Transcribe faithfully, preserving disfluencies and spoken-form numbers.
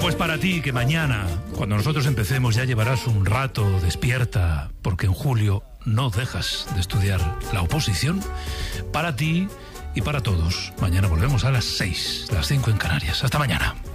pues para ti, que mañana, cuando nosotros empecemos, ya llevarás un rato despierta, porque en julio no dejas de estudiar la oposición. Para ti y para todos. Mañana volvemos a las seis, las cinco en Canarias. Hasta mañana.